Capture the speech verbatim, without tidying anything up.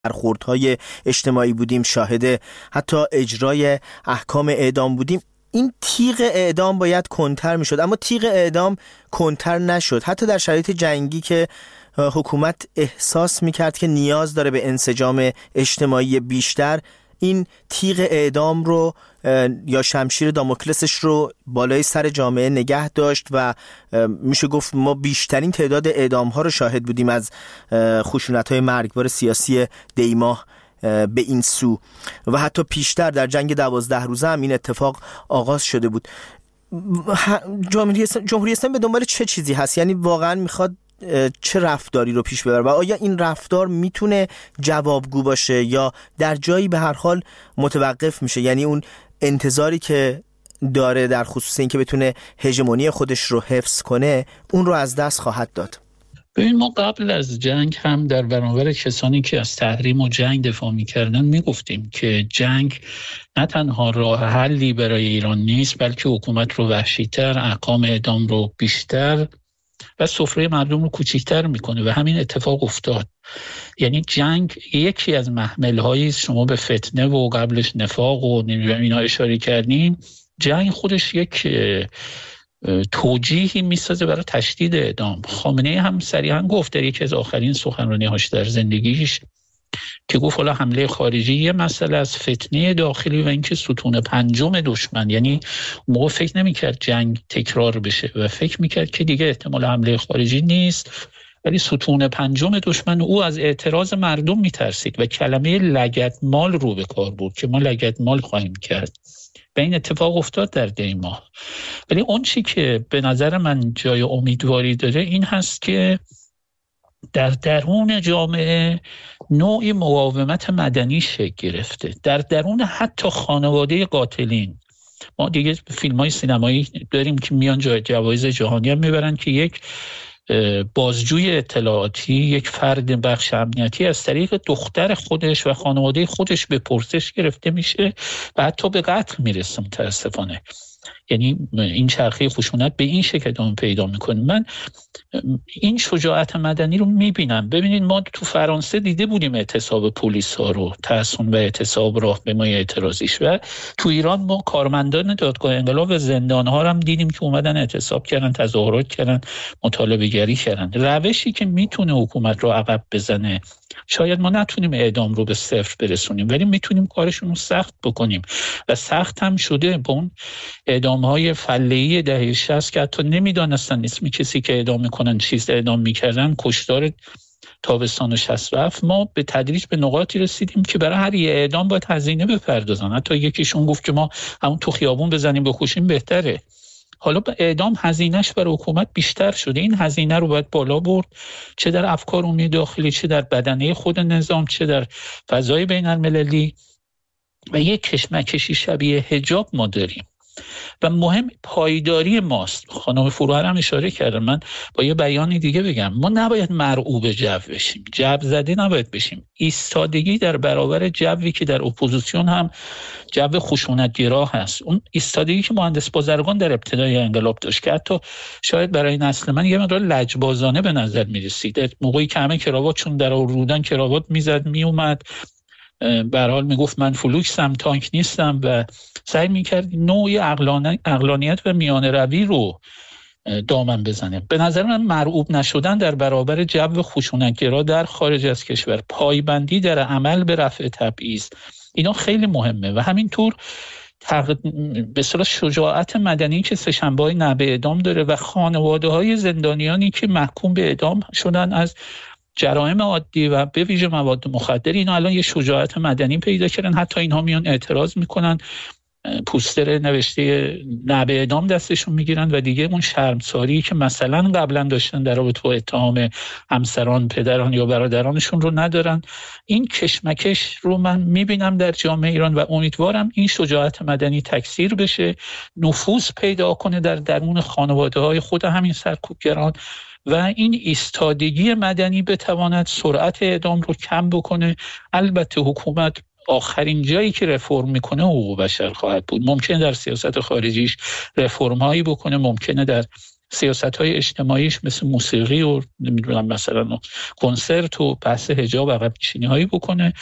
برخوردهای اجتماعی بودیم، شاهد حتی اجرای احکام اعدام بودیم، این تیغ اعدام باید کنتر میشد، اما تیغ اعدام کنتر نشد. حتی در شرایط جنگی که حکومت احساس میکرد که نیاز داره به انسجام اجتماعی بیشتر، این تیغ اعدام رو یا شمشیر داموکلسش رو بالای سر جامعه نگه داشت و میشه گفت ما بیشترین تعداد اعدام ها رو شاهد بودیم از خشونت های مرگبار سیاسی دیماه به این سو و حتی پیشتر در جنگ دوازده روزه هم این اتفاق آغاز شده بود. جمهوری اسلامی به دنبال چه چیزی هست؟ یعنی واقعا میخواد چه رفتاری رو پیش ببره و آیا این رفتار میتونه جوابگو باشه یا در جایی به هر حال متوقف میشه؟ یعنی اون انتظاری که داره در خصوص این که بتونه هژمونی خودش رو حفظ کنه، اون رو از دست خواهد داد؟ ببین، ما قبل از جنگ هم در برابر کسانی که از تحریم و جنگ دفاع میکردن میگفتیم که جنگ نه تنها راه حلی برای ایران نیست، بلکه حکومت رو وحشی‌تر، احکام اعدام رو بیشتر و سفره مردم رو کوچیک‌تر میکنه و همین اتفاق افتاد. یعنی جنگ یکی از محمل‌هایی شما به فتنه و قبلش نفاق و اینا اشاره کردیم، جنگ خودش یک توجیهی میسازه برای تشدید اعدام. خامنه‌ای هم صریحا گفت در یکی از آخرین سخنرانی‌هاش در زندگیش که گفت حالا حمله خارجی یه مسئله از فتنه داخلی و اینکه ستون پنجم دشمن، یعنی موقع فکر نمی‌کرد جنگ تکرار بشه و فکر می‌کرد که دیگه احتمال حمله خارجی نیست، ولی ستون پنجم دشمن، او از اعتراض مردم میترسید و کلمه لگدمال رو به کار برد که ما لگدمال خواهیم کرد و این اتفاق افتاد در دی ماه. ولی اون چی که به نظر من جای امیدواری داره این هست که در درون جامعه نوعی مقاومت مدنی شکل گرفته، در درون حتی خانواده قاتلین. ما دیگه فیلم‌های سینمایی داریم که میان جای جوایز جهانی هم میبرن که یک بازجوی اطلاعاتی، یک فرد بخش امنیتی از طریق دختر خودش و خانواده خودش به پرسش گرفته میشه و حتی به قتل میرسه متاسفانه. یعنی این چرخه خشونت به این شکل ادامه پیدا میکنه. من این شجاعت مدنی رو میبینم. ببینید، ما تو فرانسه دیده بودیم اعتصاب پلیس ها رو، تحصن و اعتصاب راهپیمای اعتراضیش، و تو ایران ما کارمندان دادگاه انقلاب و زندان ها رو هم دیدیم که اومدن اعتصاب کردن، تظاهرات کردن، مطالبه گری کردن. روشی که میتونه حکومت رو عقب بزنه، شاید ما نتونیم اعدام رو به صفر برسونیم ولی میتونیم کارشون رو سخت بکنیم و سخت هم شده. با اون اعدام‌های فله‌ای دهه شصت که حتی نمیدانستن اسم کسی که اعدام میکنن چیز اعدام میکردن، کشتار تابستان شصت و هفت، ما به تدریج به نقاطی رسیدیم که برای هر یه اعدام باید هزینه بپردازن. حتی یکیشون گفت که ما همون تو خیابون بزنیم بکشیم بهتره. حالا به اعدام هزینهش برای حکومت بیشتر شده. این هزینه رو باید بالا برد، چه در افکار عمومی داخلی، چه در بدنه خود نظام، چه در فضای بین المللی. و یک کشمکشی شبیه حجاب ما داریم و مهم پایداری ماست. خانم فروهر هم اشاره کردن، من با یه بیانی دیگه بگم، ما نباید مرعوب جو بشیم، جو زده نباید بشیم. ایستادگی در برابر جوی که در اپوزیسیون هم جو خشونت‌گرا هست، اون ایستادگی که مهندس بازرگان در ابتدای انقلاب داشت که حتی شاید برای نسل من یه مقدار لجبازانه به نظر می‌رسید، موقعی که همه کراواتشون در رودن کراوات میزد میومد، به هر حال میگفت من فلوکسم، تانک نیستم و سعی میکرد نوعی عقلانیت و میانه روی رو دامن بزنه. به نظر من مرعوب نشدن در برابر جو خشونت‌گرا در خارج از کشور، پایبندی در عمل به رفع تبعیض، اینا خیلی مهمه و همینطور به اصطلاح شجاعت مدنی که سه‌شنبه‌های نبع اعدام داره و خانواده‌های زندانیانی که محکوم به اعدام شدن از جرائم عادی و به ویژه مواد مخدر، اینا الان یه شجاعت مدنی پیدا کردن. حتی اینها میان اعتراض میکنن، پوستر نوشته نبع اعدام دستشون میگیرن و دیگه اون شرمساری که مثلا قبلا داشتن در رابطه با اتهام همسران، پدران یا برادرانشون رو ندارن. این کشمکش رو من میبینم در جامعه ایران و امیدوارم این شجاعت مدنی تکثیر بشه، نفوذ پیدا کنه در درون خانواده‌های خود همین سرکوبگران و این ایستادگی مدنی بتواند سرعت اعدام رو کم بکنه. البته حکومت آخرین جایی که رفرم میکنه حقوق بشر خواهد بود. ممکنه در سیاست خارجیش رفرم هایی بکنه، ممکنه در سیاست‌های اجتماعیش مثل موسیقی و نمیدونم مثلا کنسرت و بحث حجاب عقب نشینی‌هایی بکنه